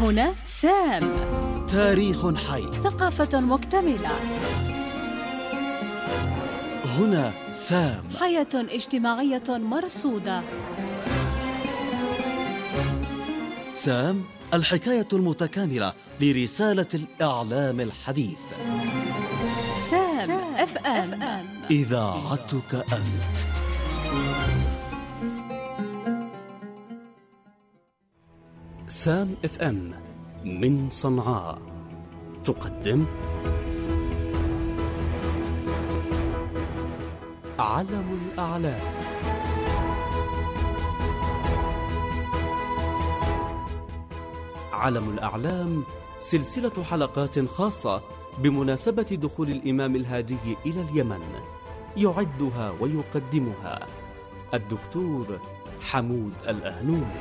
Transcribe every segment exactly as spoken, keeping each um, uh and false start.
هنا سام، تاريخ حي، ثقافة مكتملة. هنا سام، حياة اجتماعية مرصودة. سام، الحكاية المتكاملة لرسالة الإعلام الحديث. سام اف ام، إذاعتك أنت. سام اف ام من صنعاء تقدم علم الأعلام. علم الأعلام سلسلة حلقات خاصة بمناسبة دخول الإمام الهادي إلى اليمن، يعدها ويقدمها الدكتور حمود الأهنومي.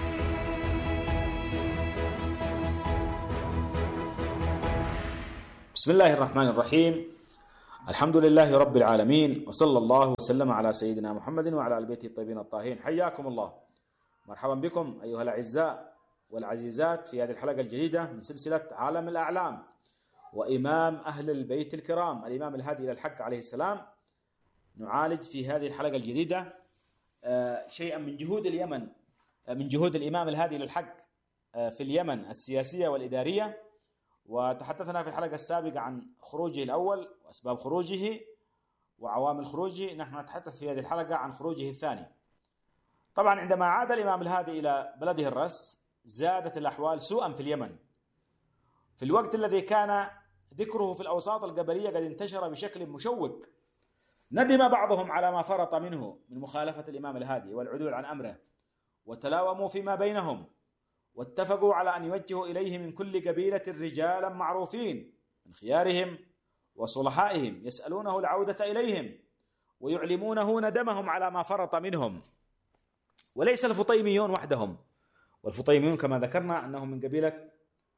بسم الله الرحمن الرحيم، الحمد لله رب العالمين، وصلى الله وسلم على سيدنا محمد وعلى آل بيته الطيبين الطاهرين. حياكم الله، مرحبا بكم أيها الأعزاء والعزيزات في هذه الحلقة الجديدة من سلسلة عالم الأعلام وإمام أهل البيت الكرام الإمام الهادي إلى الحق عليه السلام. نعالج في هذه الحلقة الجديدة شيئا من جهود اليمن، من جهود الإمام الهادي إلى الحق في اليمن السياسية والإدارية. وتحدثنا في الحلقة السابقة عن خروجه الأول وأسباب خروجه وعوامل خروجه. نحن نتحدث في هذه الحلقة عن خروجه الثاني. طبعا عندما عاد الإمام الهادي إلى بلده الرس زادت الأحوال سوءا في اليمن، في الوقت الذي كان ذكره في الأوساط القبلية قد انتشر بشكل مشوق. ندم بعضهم على ما فرط منه من مخالفة الإمام الهادي والعدول عن أمره، وتلاوموا فيما بينهم، واتفقوا على أن يوجهوا إليه من كل قبيلة رجالا معروفين من خيارهم وصلحائهم يسألونه العودة إليهم ويعلمونه ندمهم على ما فرط منهم. وليس الفطيميون وحدهم، والفطيميون كما ذكرنا أنهم من قبيلة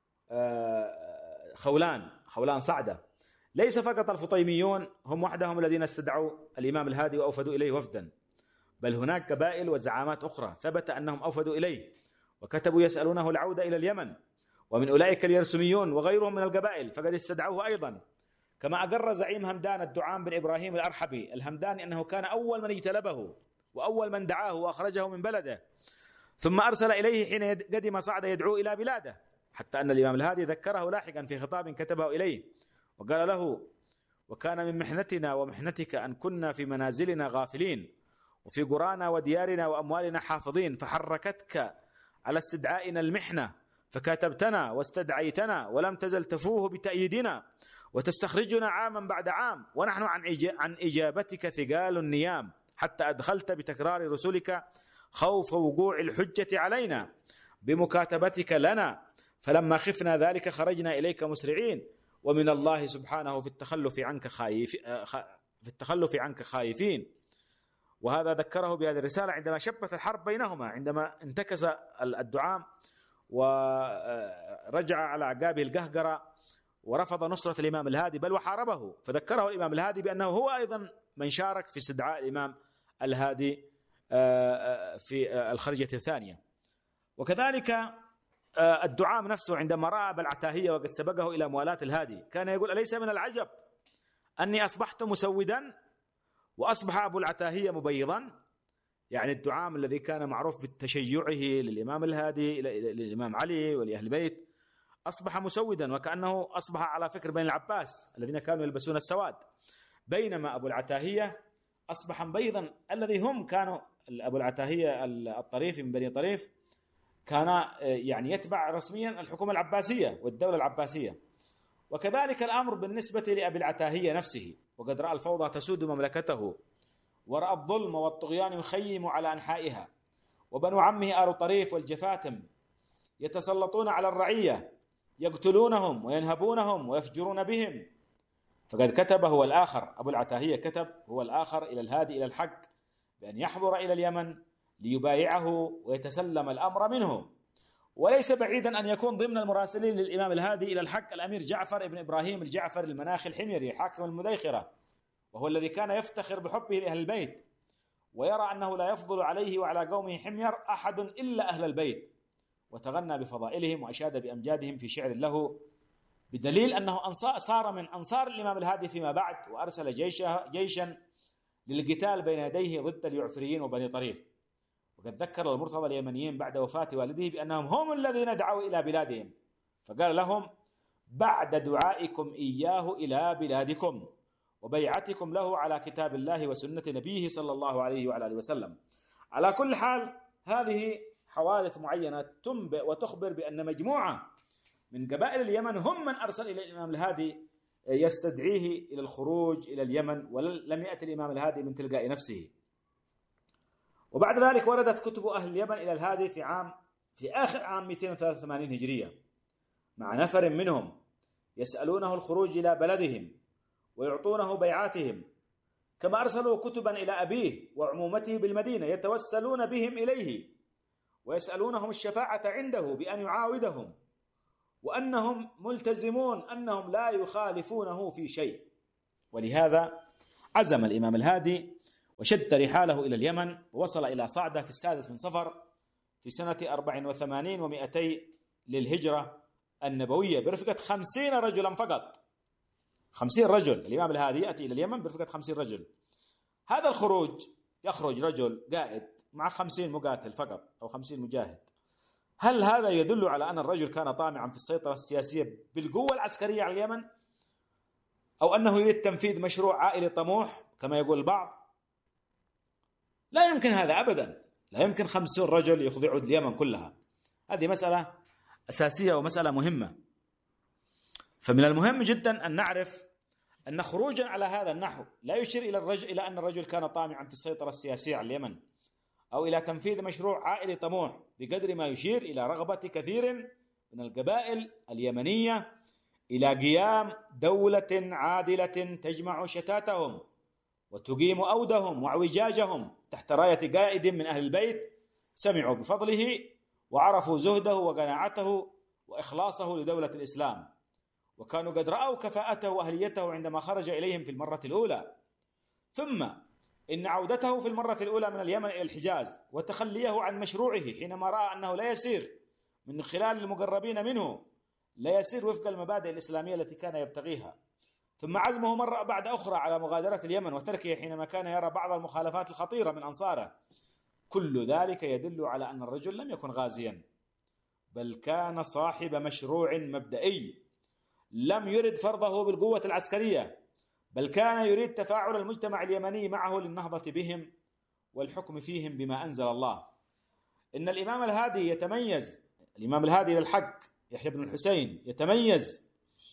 خولان خولان صعدة. ليس فقط الفطيميون هم وحدهم الذين استدعوا الإمام الهادي وأوفدوا إليه وفدا، بل هناك قبائل وزعامات أخرى ثبت أنهم أوفدوا إليه وكتبوا يسألونه العودة إلى اليمن، ومن أولئك اليرسميون وغيرهم من القبائل فقد استدعوه أيضا. كما أقر زعيم همدان الدعام بن إبراهيم الأرحبي الهمداني أنه كان أول من اجتلبه وأول من دعاه وأخرجه من بلده، ثم أرسل إليه حين قدم صعد يدعو إلى بلاده، حتى أن الإمام الهادي ذكره لاحقا في خطاب كتبه إليه وقال له: وكان من محنتنا ومحنتك أن كنا في منازلنا غافلين وفي قرانا وديارنا وأموالنا حافظين، فحركتك على استدعائنا المحنة فكاتبتنا واستدعيتنا ولم تزل تفوه بتأييدنا وتستخرجنا عاما بعد عام، ونحن عن عن إجابتك ثقال النيام، حتى أدخلت بتكرار رسلك خوف وقوع الحجة علينا بمكاتبتك لنا، فلما خفنا ذلك خرجنا إليك مسرعين، ومن الله سبحانه في التخلف عنك خايف في التخلف عنك خايفين. وهذا ذكره بهذه الرسالة عندما شبت الحرب بينهما، عندما انتكس الدعام ورجع على عقابه القهقرة ورفض نصرة الإمام الهادي بل وحاربه، فذكره الإمام الهادي بأنه هو أيضا من شارك في استدعاء الإمام الهادي في الخرجة الثانية. وكذلك الدعام نفسه عندما رأى أبا العتاهية وقد سبقه إلى موالاة الهادي كان يقول: أليس من العجب أني أصبحت مسودا وأصبح أبو العتاهية مبيضا؟ يعني الدعام الذي كان معروف بتشيعه للإمام الهادي للإمام علي ولأهل البيت أصبح مسودا، وكأنه أصبح على فكر بني العباس الذين كانوا يلبسون السواد، بينما أبو العتاهية أصبح مبيضا الذي هم كانوا أبو العتاهية الطريف من بني طريف كان يعني يتبع رسميا الحكومة العباسية والدولة العباسية. وكذلك الأمر بالنسبة لأبي العتاهية نفسه، وقد رأى الفوضى تسود مملكته ورأى الظلم والطغيان يخيم على أنحائها، وبنو عمه آل طريف والجفاتم يتسلطون على الرعية يقتلونهم وينهبونهم ويفجرون بهم. فقد كتب هو الآخر، أبو العتاهية كتب هو الآخر إلى الهادي إلى الحق بأن يحضر إلى اليمن ليبايعه ويتسلم الأمر منه. وليس بعيدا أن يكون ضمن المراسلين للإمام الهادي إلى الحق الأمير جعفر بن إبراهيم الجعفر المناخي الحميري حاكم المديخرة، وهو الذي كان يفتخر بحبه لأهل البيت ويرى أنه لا يفضل عليه وعلى قومه حمير أحد إلا أهل البيت، وتغنى بفضائلهم وأشاد بأمجادهم في شعر له، بدليل أنه صار من أنصار الإمام الهادي فيما بعد، وأرسل جيشا, جيشا للقتال بين يديه ضد اليعفريين وبني طريف. وقد ذكر المرتضى اليمنيين بعد وفاة والده بأنهم هم الذين دعوا إلى بلادهم، فقال لهم: بعد دعائكم إياه إلى بلادكم وبيعتكم له على كتاب الله وسنة نبيه صلى الله عليه وعلى آله وسلم. على كل حال، هذه حوادث معينة تنبئ وتخبر بأن مجموعة من قبائل اليمن هم من أرسل إلى الإمام الهادي يستدعيه إلى الخروج إلى اليمن، ولم يأتي الإمام الهادي من تلقاء نفسه. وبعد ذلك وردت كتب أهل اليمن إلى الهادي في عام في آخر عام مئتين وثلاثة وثمانين هجرية مع نفر منهم يسألونه الخروج إلى بلدهم ويعطونه بيعاتهم، كما أرسلوا كتبا إلى أبيه وعمومته بالمدينة يتوسلون بهم إليه ويسألونهم الشفاعة عنده بأن يعاودهم، وأنهم ملتزمون أنهم لا يخالفونه في شيء. ولهذا عزم الإمام الهادي وشد رحاله إلى اليمن، ووصل إلى صعدة في السادس من صفر في سنة أربع وثمانين ومئتي للهجرة النبوية برفقة خمسين رجلا فقط. خمسين رجل، الإمام الهادي يأتي إلى اليمن برفقة خمسين رجل. هذا الخروج يخرج رجل قائد مع خمسين مقاتل فقط أو خمسين مجاهد. هل هذا يدل على أن الرجل كان طامعا في السيطرة السياسية بالقوة العسكرية على اليمن، أو أنه يريد تنفيذ مشروع عائلي طموح كما يقول البعض؟ لا يمكن هذا أبدا، لا يمكن خمسين رجل يخضعوا اليمن كلها. هذه مسألة أساسية ومسألة مهمة. فمن المهم جدا أن نعرف أن خروجا على هذا النحو لا يشير إلى الرجل إلى أن الرجل كان طامعا في السيطرة السياسية على اليمن أو إلى تنفيذ مشروع عائلي طموح، بقدر ما يشير إلى رغبة كثير من القبائل اليمنية إلى قيام دولة عادلة تجمع شتاتهم وتقيم أودهم واعوجاجهم تحت راية قائد من أهل البيت سمعوا بفضله وعرفوا زهده وقناعته وإخلاصه لدولة الإسلام، وكانوا قد رأوا كفاءته وأهليته عندما خرج إليهم في المرة الأولى. ثم إن عودته في المرة الأولى من اليمن إلى الحجاز وتخليه عن مشروعه حينما رأى أنه لا يسير من خلال المقربين منه، لا يسير وفق المبادئ الإسلامية التي كان يبتغيها، ثم عزمه مرة بعد أخرى على مغادرة اليمن وتركه حينما كان يرى بعض المخالفات الخطيرة من أنصاره. كل ذلك يدل على أن الرجل لم يكن غازيا، بل كان صاحب مشروع مبدئي، لم يرد فرضه بالقوة العسكرية، بل كان يريد تفاعل المجتمع اليمني معه للنهضة بهم والحكم فيهم بما أنزل الله. إن الإمام الهادي يتميز، الإمام الهادي للحق يحيى بن الحسين يتميز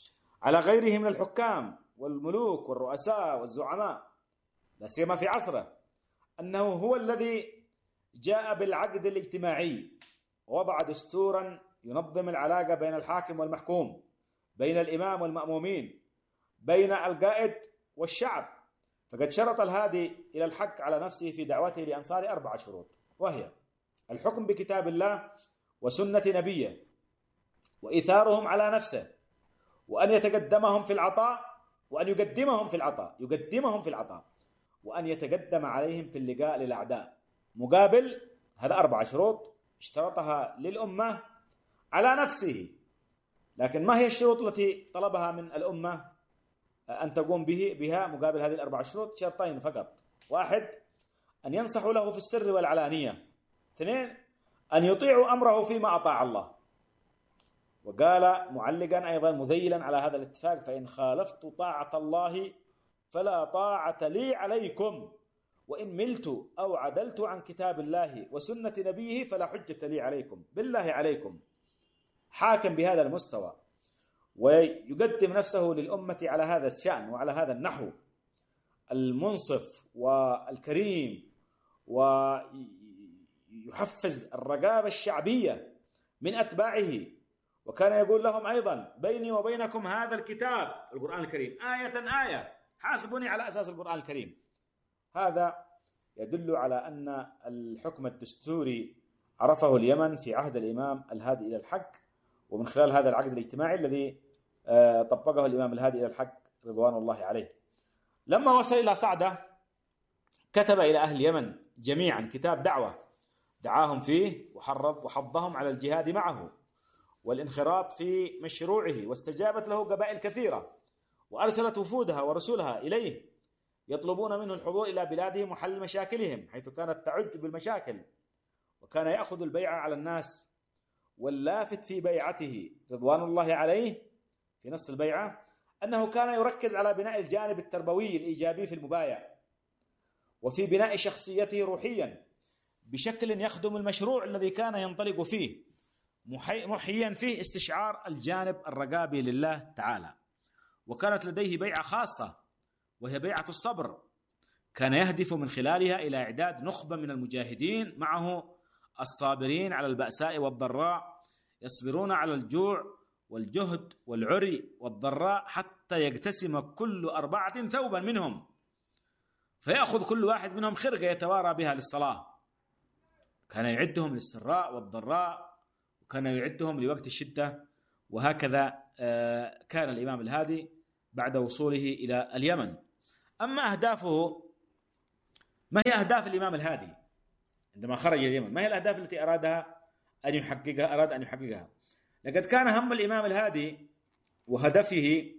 على غيره من الحكام والملوك والرؤساء والزعماء، لا سيما في عصره، أنه هو الذي جاء بالعقد الاجتماعي ووضع دستورا ينظم العلاقة بين الحاكم والمحكوم، بين الإمام والمأمومين، بين القائد والشعب. فقد شرط الهادي إلى الحق على نفسه في دعوته لأنصار أربع شروط، وهي الحكم بكتاب الله وسنة نبيه، وإيثارهم على نفسه، وأن يتقدمهم في العطاء وأن يقدمهم في العطاء يقدمهم في العطاء وأن يتقدم عليهم في اللقاء للأعداء مقابل. هذا أربع شروط اشترطها للأمة على نفسه. لكن ما هي الشروط التي طلبها من الأمة أن تقوم به بها مقابل هذه الأربع شروط؟ شرطين فقط: واحد، أن ينصحوا له في السر والعلانية. اثنين، أن يطيعوا أمره فيما أطاع الله. وقال معلقا أيضا مذيلا على هذا الاتفاق: فإن خالفت طاعة الله فلا طاعة لي عليكم، وإن ملت أو عدلت عن كتاب الله وسنة نبيه فلا حجة لي عليكم. بالله عليكم حاكم بهذا المستوى ويقدم نفسه للأمة على هذا الشأن وعلى هذا النحو المنصف والكريم، ويحفز الرقابة الشعبية من أتباعه. وكان يقول لهم أيضا: بيني وبينكم هذا الكتاب القرآن الكريم آية آية، حاسبوني على أساس القرآن الكريم. هذا يدل على أن الحكم الدستوري عرفه اليمن في عهد الإمام الهادي إلى الحق، ومن خلال هذا العقد الاجتماعي الذي طبقه الإمام الهادي إلى الحق رضوان الله عليه. لما وصل إلى صعدة كتب إلى أهل اليمن جميعا كتاب دعوة دعاهم فيه وحرض وحضهم على الجهاد معه والانخراط في مشروعه، واستجابت له قبائل كثيرة وأرسلت وفودها ورسلها إليه يطلبون منه الحضور إلى بلادهم وحل مشاكلهم، حيث كانت تعج بالمشاكل، وكان يأخذ البيعة على الناس. واللافت في بيعته رضوان الله عليه في نص البيعة أنه كان يركز على بناء الجانب التربوي الإيجابي في المبايع، وفي بناء شخصيته روحيا بشكل يخدم المشروع الذي كان ينطلق فيه، محيا فيه استشعار الجانب الرقابي لله تعالى. وكانت لديه بيعة خاصة وهي بيعة الصبر، كان يهدف من خلالها إلى إعداد نخبة من المجاهدين معه الصابرين على البأساء والضراء، يصبرون على الجوع والجهد والعري والضراء حتى يقتسم كل أربعة ثوبا منهم، فيأخذ كل واحد منهم خرقة يتوارى بها للصلاة. كان يعدهم للسراء والضراء، وكان يعدهم لوقت الشدة. وهكذا كان الإمام الهادي بعد وصوله إلى اليمن. أما أهدافه، ما هي أهداف الإمام الهادي عندما خرج اليمن؟ ما هي الأهداف التي أرادها أن يحققها أراد أن يحققها؟ لقد كان هم الإمام الهادي وهدفه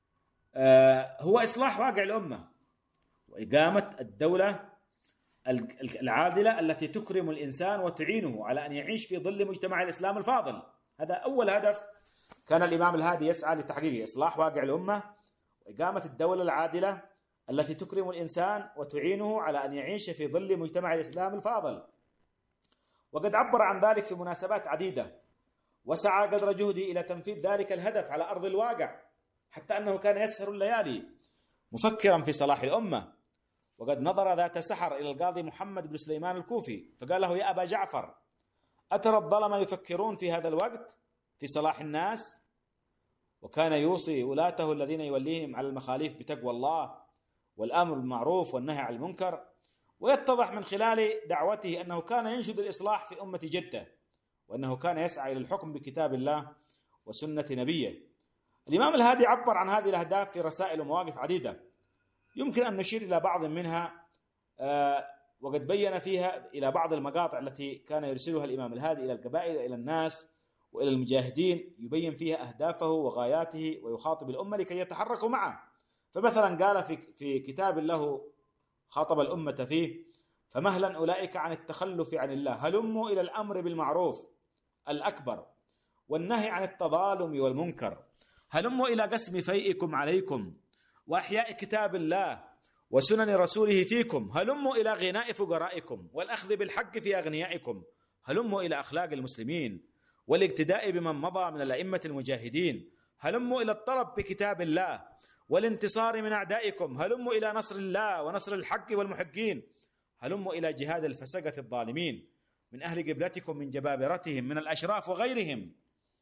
هو إصلاح واقع الأمة وإقامة الدولة العادلة التي تكرم الإنسان وتعينه على أن يعيش في ظل مجتمع الإسلام الفاضل. هذا أول هدف كان الإمام الهادي يسعى لتحقيقه، إصلاح واقع الأمة وإقامة الدولة العادلة التي تكرم الإنسان وتعينه على أن يعيش في ظل مجتمع الإسلام الفاضل. وقد عبر عن ذلك في مناسبات عديدة، وسعى قدر جهده إلى تنفيذ ذلك الهدف على أرض الواقع، حتى أنه كان يسهر الليالي مفكرا في صلاح الأمة. وقد نظر ذات سحر إلى القاضي محمد بن سليمان الكوفي فقال له: يا أبا جعفر، أترى الظلمة يفكرون في هذا الوقت في صلاح الناس؟ وكان يوصي ولاته الذين يوليهم على المخاليف بتقوى الله والأمر بالمعروف والنهي عن المنكر. ويتضح من خلال دعوته أنه كان ينشد الإصلاح في أمة جدة، وأنه كان يسعى إلى الحكم بكتاب الله وسنة نبيه. الإمام الهادي عبر عن هذه الأهداف في رسائل ومواقف عديدة، يمكن أن نشير إلى بعض منها، وقد بين فيها إلى بعض المقاطع التي كان يرسلها الإمام الهادي إلى القبائل إلى الناس وإلى المجاهدين، يبين فيها أهدافه وغاياته ويخاطب الأمة لكي يتحركوا معه. فمثلا قال في في كتاب له خاطب الأمة فيه: فمهلا أولئك عن التخلف عن الله، هلموا إلى الأمر بالمعروف الأكبر والنهي عن التظالم والمنكر، هلموا إلى قسم فيئكم عليكم وأحياء كتاب الله وسنن رسوله فيكم، هلموا إلى غناء فقرائكم والأخذ بالحق في أغنيائكم، هلموا إلى أخلاق المسلمين والاقتداء بمن مضى من الأئمة المجاهدين، هلموا إلى الطلب بكتاب الله والانتصار من أعدائكم، هلموا إلى نصر الله ونصر الحق والمحقين، هلموا إلى جهاد الفسقة الظالمين من أهل قبلتكم من جبابرتهم من الأشراف وغيرهم.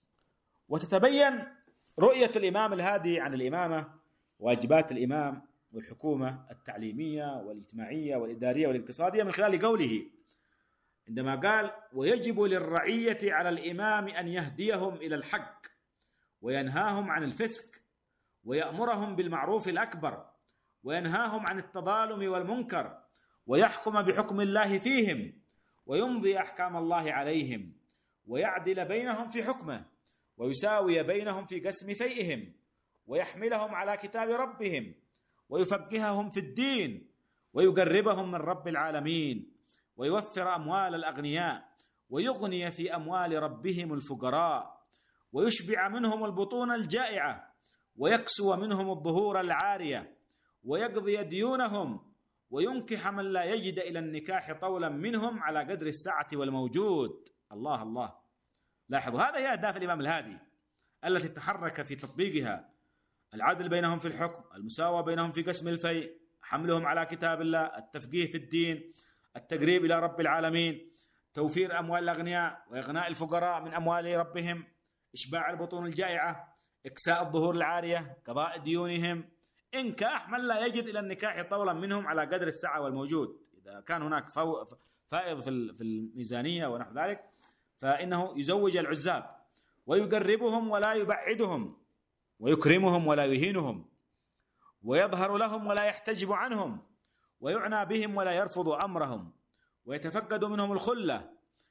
وتتبين رؤية الإمام الهادي عن الإمامة، واجبات الإمام والحكومة التعليمية والاجتماعية والإدارية والاقتصادية من خلال قوله عندما قال: ويجب للرعية على الإمام أن يهديهم إلى الحق وينهاهم عن الفسق ويأمرهم بالمعروف الأكبر وينهاهم عن التظالم والمنكر ويحكم بحكم الله فيهم ويمضي أحكام الله عليهم ويعدل بينهم في حكمه ويساوي بينهم في قسم فيئهم ويحملهم على كتاب ربهم ويفقههم في الدين ويقربهم من رب العالمين ويوفر أموال الأغنياء ويغني في أموال ربهم الفقراء ويشبع منهم البطون الجائعة ويكسو منهم الظهور العارية ويقضي ديونهم وينكح من لا يجد إلى النكاح طولا منهم على قدر السعة والموجود. الله الله، لاحظوا هذا هي أهداف الإمام الهادي التي تحرك في تطبيقها: العدل بينهم في الحكم، المساواة بينهم في قسم الفيء، حملهم على كتاب الله، التفقيه في الدين، التقريب إلى رب العالمين، توفير أموال الأغنياء وإغناء الفقراء من أموال ربهم، إشباع البطون الجائعة، إكساء الظهور العارية، قضاء ديونهم، إنكاح من لا يجد إلى النكاح طولا منهم على قدر السعة والموجود. إذا كان هناك فائض في الميزانية ونحو ذلك فإنه يزوج العزاب ويقربهم ولا يبعدهم ويكرمهم ولا يهينهم ويظهر لهم ولا يحتجب عنهم ويعنى بهم ولا يرفض أمرهم ويتفقد منهم الخلة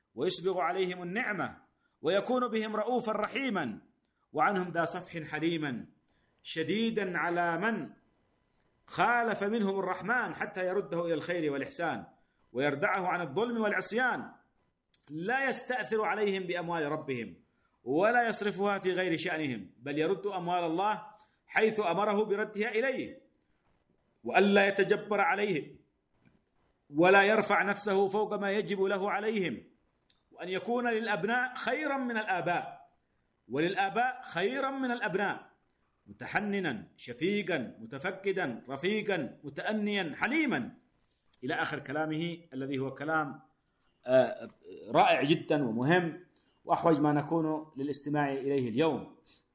ويسبغ عليهم النعمة ويكون بهم رؤوفا رحيما وعنهم ذا صفح حليما شديدا على من خالف منهم الرحمن حتى يرده إلى الخير والإحسان ويردعه عن الظلم والعصيان لا يستأثر عليهم بأموال ربهم ولا يصرفها في غير شأنهم بل يرد أموال الله حيث أمره بردها إليه وألا يتجبر عليهم ولا يرفع نفسه فوق ما يجب له عليهم وأن يكون للأبناء خيرا من الآباء وللآباء خيرا من الأبناء متحننا شفيقا متفقدا رفيقا متأنيا حليما إلى آخر كلامه الذي هو كلام رائع جدا ومهم وأحوج ما نكون للاستماع إليه اليوم.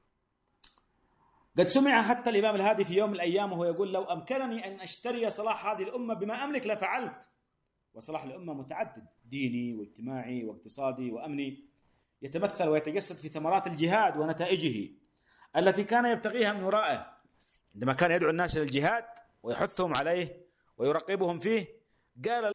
قد سمع حتى الإمام الهادي في يوم من الأيام وهو يقول لو أمكنني أن أشتري صلاح هذه الأمة بما أملك لفعلت. وصلاح الأمة متعدد ديني واجتماعي واقتصادي وأمني يتمثل ويتجسد في ثمرات الجهاد ونتائجه التي كان يبتغيها من ورائه عندما كان يدعو الناس إلى الجهاد ويحثهم عليه ويرقبهم فيه. قال